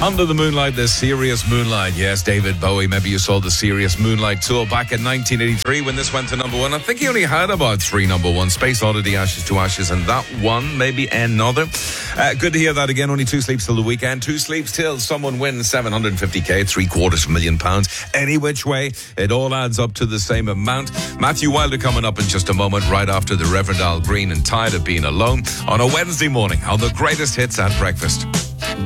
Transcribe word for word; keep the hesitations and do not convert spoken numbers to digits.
Under the Moonlight, the Serious Moonlight. Yes, David Bowie. Maybe you saw the Serious Moonlight tour back in nineteen eighty-three when this went to number one. I think he only had about three number one. Space Oddity, Ashes to Ashes, and that one, maybe another. Uh, good to hear that again. Only two sleeps till the weekend. Two sleeps till someone wins seven hundred fifty k, three quarters of a million pounds. Any which way, it all adds up to the same amount. Matthew Wilder coming up in just a moment, right after the Reverend Al Green and Tired of Being Alone on a Wednesday morning on the Greatest Hits at Breakfast.